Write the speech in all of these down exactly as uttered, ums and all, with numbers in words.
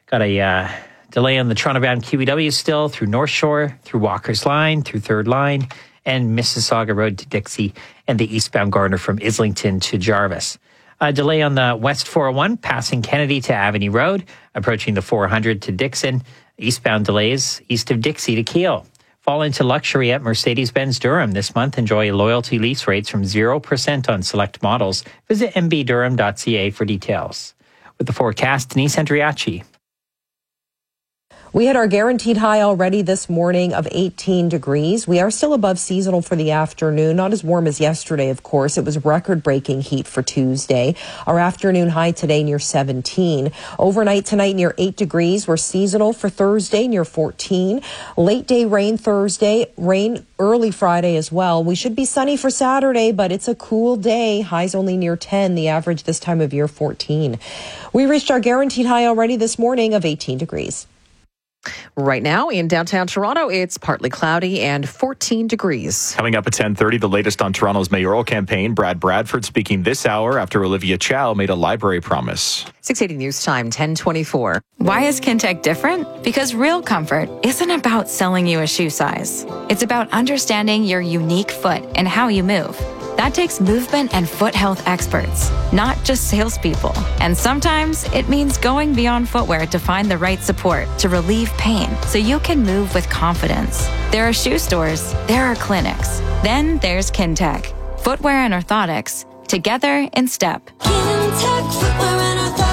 Got a uh, delay on the Toronto-bound Q E W still through North Shore, through Walker's Line, through Third Line, and Mississauga Road to Dixie, and the eastbound Gardner from Islington to Jarvis. A delay on the West four oh one, passing Kennedy to Avenue Road, approaching the four hundred to Dixon. Eastbound delays east of Dixie to Keele. Fall into luxury at Mercedes-Benz Durham this month. Enjoy loyalty lease rates from zero percent on select models. Visit m b durham dot c a for details. With the forecast, Denise Andriachi. We had our guaranteed high already this morning of eighteen degrees. We are still above seasonal for the afternoon. Not as warm as yesterday, of course. It was record-breaking heat for Tuesday. Our afternoon high today near seventeen. Overnight tonight near eight degrees. We're seasonal for Thursday near fourteen. Late day rain Thursday. Rain early Friday as well. We should be sunny for Saturday, but it's a cool day. Highs only near ten. The average this time of year fourteen. We reached our guaranteed high already this morning of eighteen degrees. Right now in downtown Toronto, it's partly cloudy and fourteen degrees. Coming up at ten thirty, the latest on Toronto's mayoral campaign. Brad Bradford speaking this hour after Olivia Chow made a library promise. six eighty News Time, ten twenty-four. Why is Kintec different? Because real comfort isn't about selling you a shoe size. It's about understanding your unique foot and how you move. That takes movement and foot health experts, not just salespeople. And sometimes it means going beyond footwear to find the right support to relieve pain so you can move with confidence. There are shoe stores, there are clinics. Then there's Kintec. Footwear and orthotics, together in step. Kintec Footwear and Orthotics.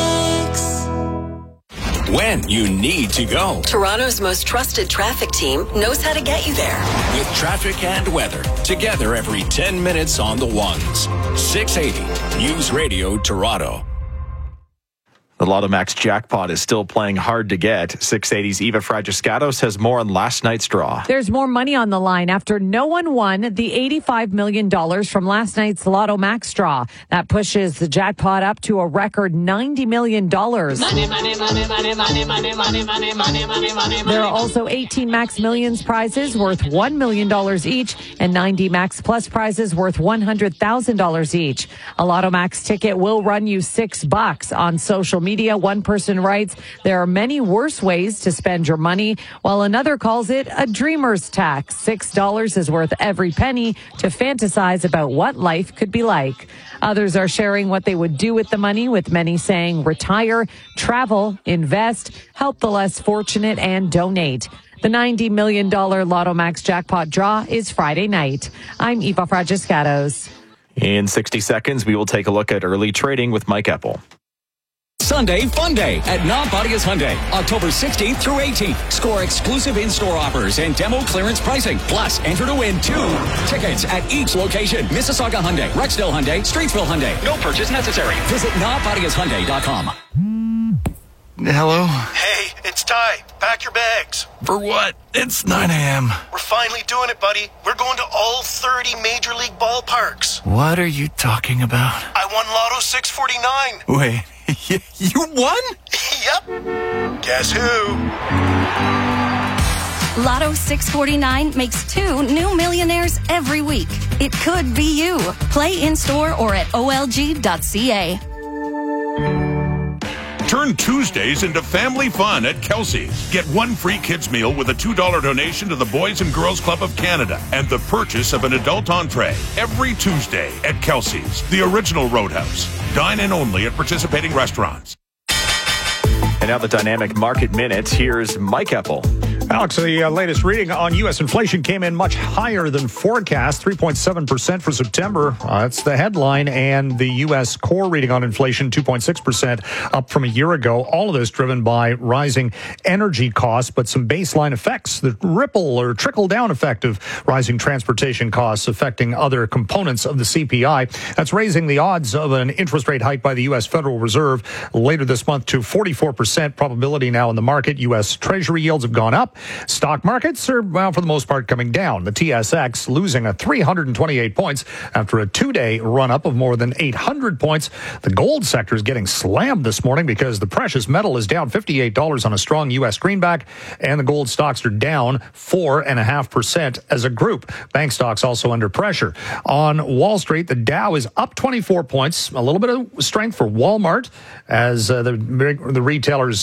When you need to go. Toronto's most trusted traffic team knows how to get you there. With traffic and weather, together every ten minutes on the ones. six eighty News Radio Toronto. The Lotto Max jackpot is still playing hard to get. six eighty's Eva Fragiscatos has more on last night's draw. There's more money on the line after no one won the eighty-five million dollars from last night's Lotto Max draw. That pushes the jackpot up to a record ninety million dollars. Money, money, money, money, money, money, money, money, money, money, money. There are also eighteen Max Millions prizes worth one million dollars each and ninety Max Plus prizes worth one hundred thousand dollars each. A Lotto Max ticket will run you six bucks on social media. Media, one person writes, there are many worse ways to spend your money, while another calls it a dreamer's tax. Six dollars is worth every penny to fantasize about what life could be like. Others are sharing what they would do with the money, with many saying retire, travel, invest, help the less fortunate, and donate. The ninety million dollars Lotto Max jackpot draw is Friday night. I'm Eva Fragiscatos. In sixty seconds, we will take a look at early trading with Mike Eppel. Sunday Fun Day at Nonbodias Hyundai, October sixteenth through eighteenth. Score exclusive in-store offers and demo clearance pricing. Plus, enter to win two tickets at each location. Mississauga Hyundai, Rexdale Hyundai, Streetsville Hyundai. No purchase necessary. Visit nonbodias hyundai dot com. Hello? Hey, it's Ty. Pack your bags. For what? It's nine a.m. We're finally doing it, buddy. We're going to all thirty Major League ballparks. What are you talking about? I won Lotto six forty-nine. Wait, you won? Yep. Guess who? Lotto six forty-nine makes two new millionaires every week. It could be you. Play in-store or at o l g dot c a. Turn Tuesdays into family fun at Kelsey's. Get one free kids meal with a two dollars donation to the Boys and Girls Club of Canada and the purchase of an adult entree every Tuesday at Kelsey's, the original Roadhouse. Dine in only at participating restaurants. And now the Dynamic Market Minute. Here's Mike Eppel. Alex, the uh, latest reading on U S inflation came in much higher than forecast, three point seven percent for September. Uh, that's the headline. And the U S core reading on inflation, two point six percent, up from a year ago. All of this driven by rising energy costs, but some baseline effects, the ripple or trickle-down effect of rising transportation costs affecting other components of the C P I. That's raising the odds of an interest rate hike by the U S Federal Reserve later this month to forty-four percent probability now in the market. U S Treasury yields have gone up. Stock markets are, well, for the most part, coming down. The T S X losing a three hundred twenty-eight points after a two-day run-up of more than eight hundred points. The gold sector is getting slammed this morning because the precious metal is down fifty-eight dollars on a strong U S greenback, and the gold stocks are down four point five percent as a group. Bank stocks also under pressure. On Wall Street, the Dow is up twenty-four points, a little bit of strength for Walmart as uh, the, the retailers